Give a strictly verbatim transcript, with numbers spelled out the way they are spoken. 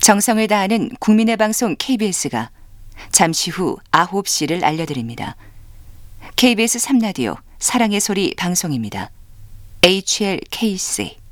정성을 다하는 국민의 방송 케이비에스가 잠시 후 아홉 시를 알려드립니다. 케이비에스 삼 라디오 사랑의 소리 방송입니다. 에이치엘케이씨